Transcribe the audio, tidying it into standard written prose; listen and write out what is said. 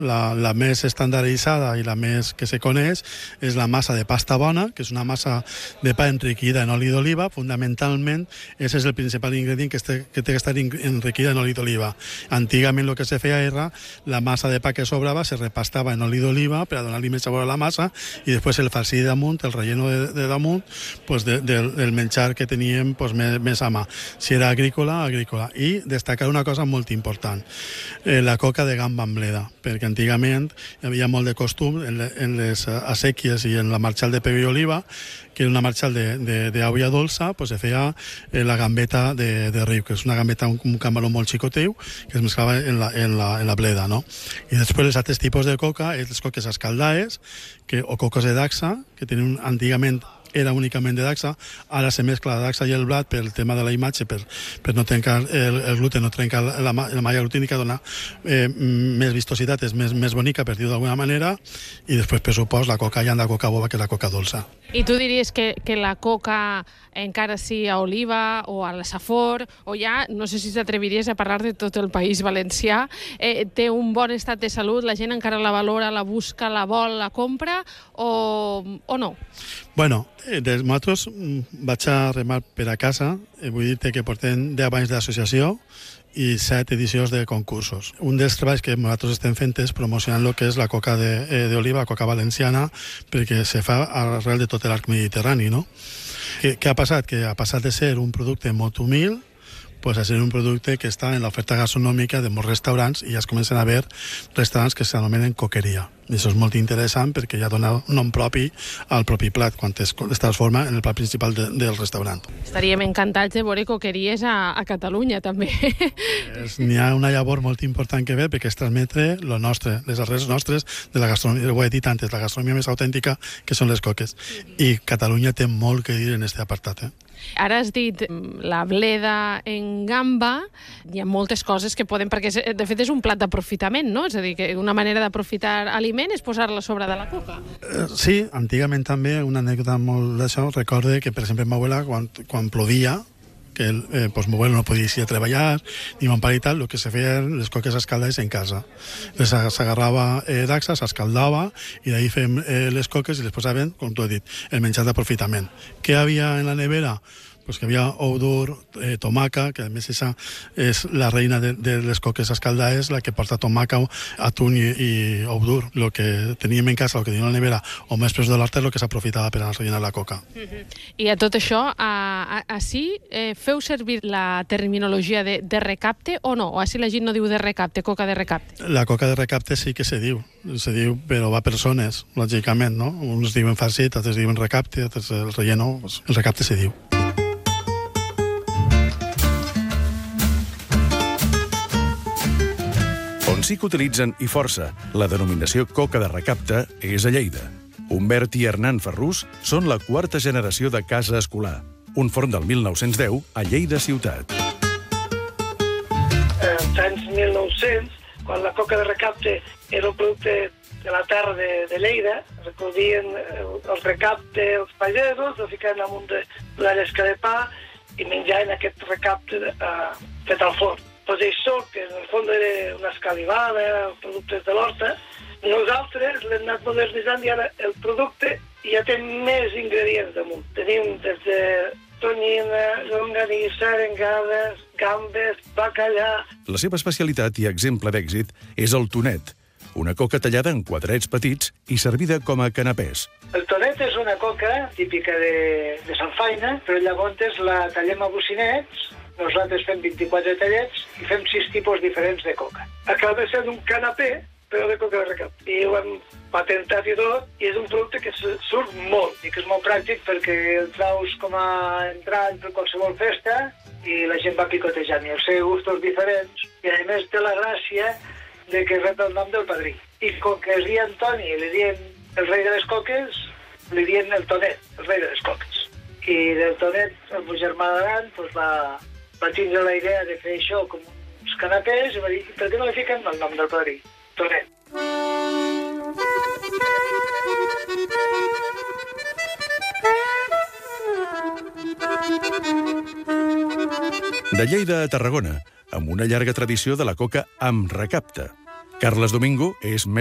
La més estandarditzada i la més que se coneix és la massa de pasta bona, que és una massa de pa enriquida en oli d'oliva. Fundamentalment, aquest és el principal ingredient que té que estar enriquida en oli d'oliva. Antigament el que se feia era la massa de pa que sobrava se repastava en oli d'oliva per a donar-li més sabor a la massa i després el farcí damunt, el relleno de damunt, del menjar que teníem més a mà. Si era agrícola, agrícola. I destacar una cosa molt important, la coca de gamba amb bleda, perquè antigament hi havia molt de costum en les asèquies i en la marxal de peu i oliva, que era una marxal d'aigua dolça, se feia la gambeta de riu, que és una gambeta, un camaró molt xicoteu, que es mesclava en la bleda, no? I després els altres tipus de coca, les coques escaldades, o coques de Dacsa, que tenen antigament era únicament de Dacsa, ara se mescla la Dacsa i el blat pel tema de la imatge, per no trencar el gluten, no trencar la malla glutínica, donar més vistositat, és més bonica, per dir-ho d'alguna manera, i després, per supost, la coca ja anda coca boba, que és la coca dolça. I tu diries que la coca encara sí a oliva o a la safor, o ja, no sé si t'atreviries a parlar de tot el País Valencià, té un bon estat de salut, la gent encara la valora, la busca, la vol, la compra, o no? Bueno, nosaltres vaig a remar per a casa, vull dir que portem 10 anys d'associació i 7 edicions de concursos. Un dels treballs que nosaltres estem fent és promocionant el que és la coca d'oliva, coca valenciana, perquè se fa arrel de tot l'arc mediterrani, no? Què ha passat? Que ha passat de ser un producte molt humil a ser un producte que està en l'oferta gastronòmica de molts restaurants i ja es comencen a haver restaurants que s'anomenen coqueria. I això és molt interessant perquè ja dona un nom propi al propi plat quan es transforma en el plat principal del restaurant. Estaríem encantats de veure coqueries a Catalunya, també. N'hi ha una llavor molt important que ve perquè és transmetre lo nostre, les arrels nostres de la gastronomia, ho he dit antes, la gastronomia més autèntica, que són les coques. I Catalunya té molt que dir en aquest apartat. Ara has dit la bleda en gamba, hi ha moltes coses que poden, perquè de fet és un plat d'aprofitament, no? És a dir, que una manera d'aprofitar aliment és posar-la sobre de la coca. Sí, antigament també, una anècdota molt d'això, recorde que, per exemple, ma abuela, quan plovia, que ma abuela no podia ir a treballar, ni mon pare i tal, el que se feia eren les coques escaldades en casa. S'agarrava Dacsa, s'escaldava, i d'ahir fèiem les coques i les posaven, com tu has dit, el menjar d'aprofitament. Què hi havia en la nevera? Pues que havia ou dur, tomaca, que a més esa és la reina de les coques escaldades, la que porta tomaca, atún i ou dur. El que teníem en casa, el que teníem a la nevera, o més pres de l'horta, és el que s'aprofitava per a rellenar la coca. I a tot això, així feu servir la terminologia de recapte o no? O així la gent no diu de recapte, coca de recapte? La coca de recapte sí que se diu, però va per zones, lògicament, no? Uns diuen farcit, altres diuen recapte, altres el relleno, el recapte se diu. On sí que utilitzen, i força, la denominació coca de recapte és a Lleida. Humbert i Hernán Ferrús són la quarta generació de Casa Escolar, un forn del 1910 a Lleida ciutat. Als anys 1900, quan la coca de recapte era un producte de la terra de Lleida, recollien el recapte els pagesos, el ficaven damunt de la llesca de pa i menjaven aquest recapte fet al forn. Pues això, que en el fons era una escalivada, productes de l'horta, nosaltres l'hem anat modernitzant i ara el producte ja té més ingredients damunt. Tenim des de tonyina, llonganissa, arengades, gambes, bacallà... La seva especialitat i exemple d'èxit és el tonet, una coca tallada en quadrats petits i servida com a canapès. El tonet és una coca típica de Sanfaina, però llavors la tallem a bocinets. Nosaltres fem 24 tallets i fem 6 tipus diferents de coca. Acaba sent un canapé, però de coca de recapte. I ho hem patentat i tot, i és un producte que surt molt, i que és molt pràctic perquè el traus com a entrant per qualsevol festa i la gent va picotejant, i els seus gustos diferents, i a més té la gràcia de que rep el nom del padrí. I com que es deia Antoni i li dien el rei de les coques, li dien el Tonet, el rei de les coques. I del Tonet, el meu germà gran, va tindre la idea de fer això com uns canapés i va dir, per què no li fiquen el nom del padrí? Tonet. De Lleida a Tarragona, amb una llarga tradició de la coca amb recapte. Carles Domingo és